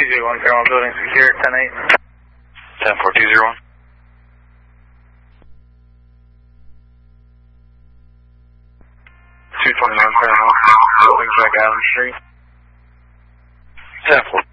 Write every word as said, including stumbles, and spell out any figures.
J one, Paramount Building secure, ten eight. ten four two zero one. two twenty-nine Paramount Building, Jack Allen Street. ten four